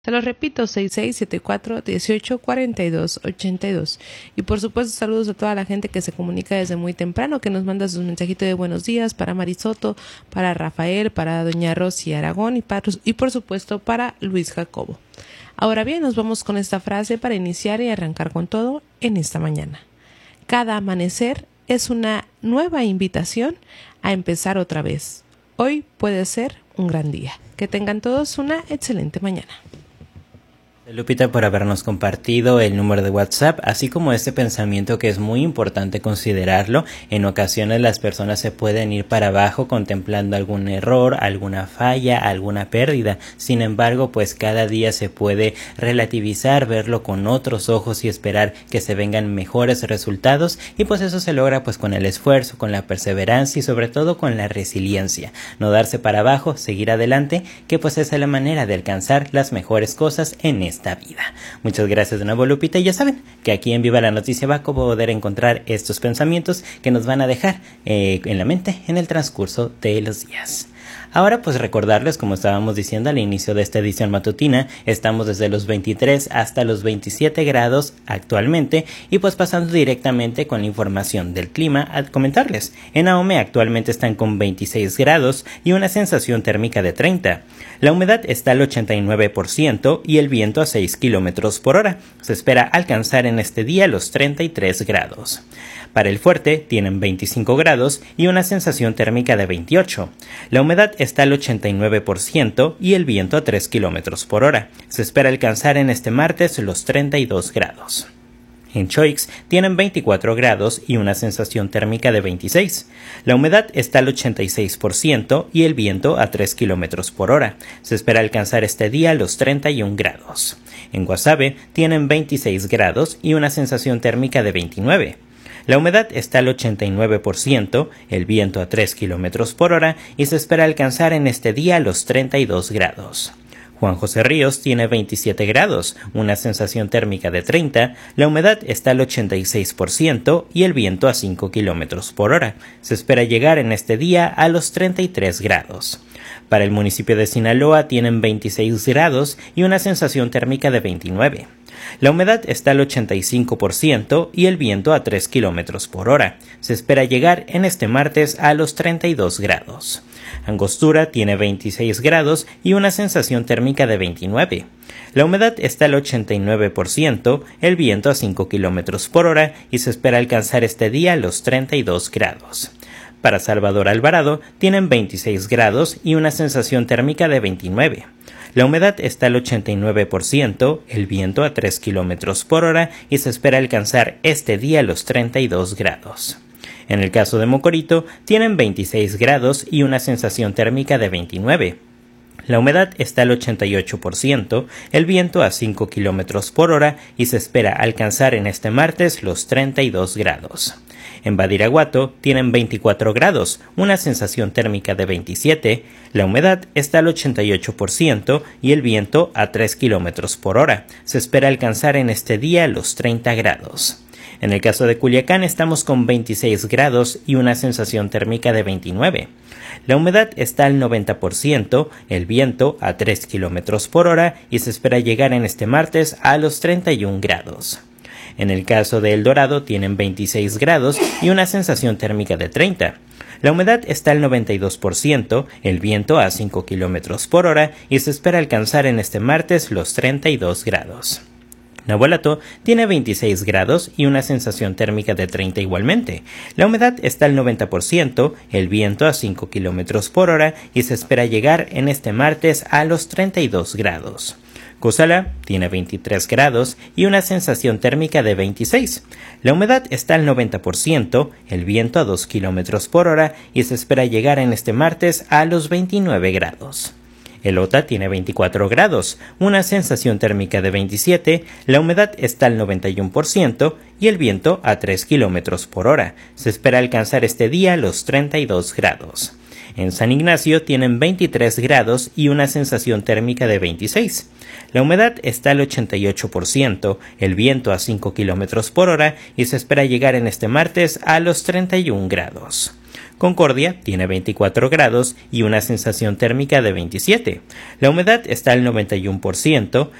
Te lo repito, 6674-1842-82. Y por supuesto, saludos a toda la gente que se comunica desde muy temprano, que nos manda sus mensajitos de buenos días para Marisoto, para Rafael, para Doña Rosy Aragón y por supuesto para Luis Jacobo. Ahora bien, nos vamos con esta frase para iniciar y arrancar con todo en esta mañana. Cada amanecer es una nueva invitación a empezar otra vez. Hoy puede ser un gran día. Que tengan todos una excelente mañana. Lupita, por habernos compartido el número de WhatsApp, así como este pensamiento que es muy importante considerarlo. En ocasiones las personas se pueden ir para abajo contemplando algún error, alguna falla, alguna pérdida. Sin embargo, pues cada día se puede relativizar, verlo con otros ojos y esperar que se vengan mejores resultados, y pues eso se logra pues con el esfuerzo, con la perseverancia y sobre todo con la resiliencia. No darse para abajo, seguir adelante, que pues esa es la manera de alcanzar las mejores cosas en esta vida. Muchas gracias de nuevo, Lupita, y ya saben que aquí en Viva la Noticia va a poder encontrar estos pensamientos que nos van a dejar en la mente en el transcurso de los días. Ahora pues recordarles, como estábamos diciendo al inicio de esta edición matutina, estamos desde los 23 hasta los 27 grados actualmente, y pues pasando directamente con la información del clima, a comentarles. En Ahome actualmente están con 26 grados y una sensación térmica de 30. La humedad está al 89% y el viento a 6 kilómetros por hora. Se espera alcanzar en este día los 33 grados. Para el Fuerte tienen 25 grados y una sensación térmica de 28. La humedad está al 89% y el viento a 3 kilómetros por hora. Se espera alcanzar en este martes los 32 grados. En Choix tienen 24 grados y una sensación térmica de 26. La humedad está al 86% y el viento a 3 kilómetros por hora. Se espera alcanzar este día los 31 grados. En Guasave tienen 26 grados y una sensación térmica de 29. La humedad está al 89%, el viento a 3 kilómetros por hora y se espera alcanzar en este día los 32 grados. Juan José Ríos tiene 27 grados, una sensación térmica de 30, la humedad está al 86% y el viento a 5 kilómetros por hora. Se espera llegar en este día a los 33 grados. Para el municipio de Sinaloa tienen 26 grados y una sensación térmica de 29. La humedad está al 85% y el viento a 3 kilómetros por hora. Se espera llegar en este martes a los 32 grados. Angostura tiene 26 grados y una sensación térmica de 29. La humedad está al 89%, el viento a 5 kilómetros por hora y se espera alcanzar este día los 32 grados. Para Salvador Alvarado tienen 26 grados y una sensación térmica de 29. La humedad está al 89%, el viento a 3 kilómetros por hora y se espera alcanzar este día los 32 grados. En el caso de Mocorito, tienen 26 grados y una sensación térmica de 29. La humedad está al 88%, el viento a 5 kilómetros por hora y se espera alcanzar en este martes los 32 grados. En Badiraguato tienen 24 grados, una sensación térmica de 27, la humedad está al 88% y el viento a 3 kilómetros por hora. Se espera alcanzar en este día los 30 grados. En el caso de Culiacán estamos con 26 grados y una sensación térmica de 29. La humedad está al 90%, el viento a 3 kilómetros por hora y se espera llegar en este martes a los 31 grados. En el caso de El Dorado tienen 26 grados y una sensación térmica de 30. La humedad está al 92%, el viento a 5 kilómetros por hora y se espera alcanzar en este martes los 32 grados. Navolato tiene 26 grados y una sensación térmica de 30 igualmente. La humedad está al 90%, el viento a 5 kilómetros por hora y se espera llegar en este martes a los 32 grados. Cozalá tiene 23 grados y una sensación térmica de 26. La humedad está al 90%, el viento a 2 kilómetros por hora y se espera llegar en este martes a los 29 grados. Elota tiene 24 grados, una sensación térmica de 27, la humedad está al 91% y el viento a 3 kilómetros por hora. Se espera alcanzar este día los 32 grados. En San Ignacio tienen 23 grados y una sensación térmica de 26. La humedad está al 88%, el viento a 5 kilómetros por hora y se espera llegar en este martes a los 31 grados. Concordia tiene 24 grados y una sensación térmica de 27. La humedad está al 91%,